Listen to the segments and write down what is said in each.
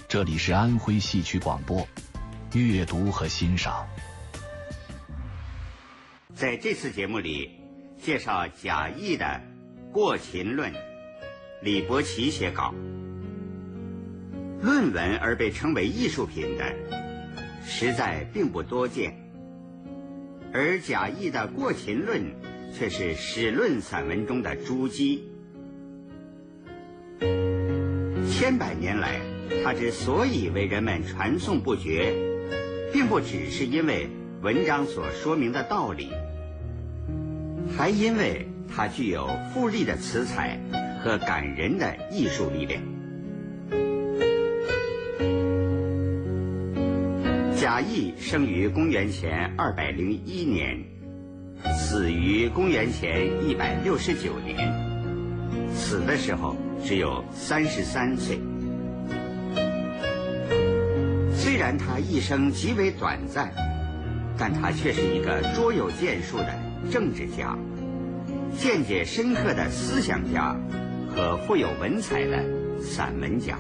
这里是安徽戏曲广播，阅读和欣赏。 在这次节目里，介绍贾谊的《过秦论》，李伯奇写稿。论文而被称为艺术品的，实在并不多见，而贾谊的《过秦论》却是史论散文中的珠玑。千百年来，他之所以为人们传颂不绝，并不只是因为文章所说明的道理，还因为它具有富丽的词采和感人的艺术力量。贾谊生于公元前201年，死于公元前169年，死的时候只有33岁。虽然他一生极为短暂，但他却是一个卓有建树的政治家，见解深刻的思想家和富有文采的散文家。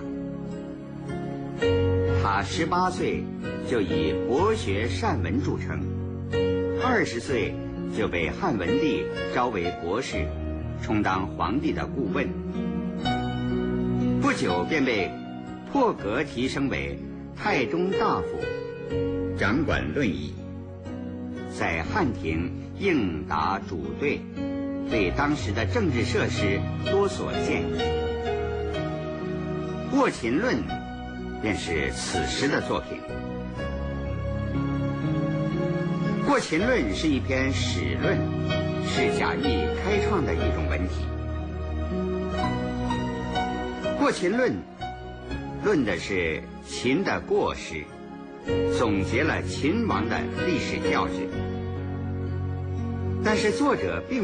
他18岁就以博学善文著称，20岁就被汉文帝招为国士，充当皇帝的顾问。不久便被破格提升为太中大夫，掌管论议，在汉庭应答主对，对当时的政治设施多所见议。《过秦论》便是此时的作品。《过秦论》是一篇史论，是贾谊开创的一种文体。《过秦论》论的是秦的过失，总结了秦王的历史教训，但是作者并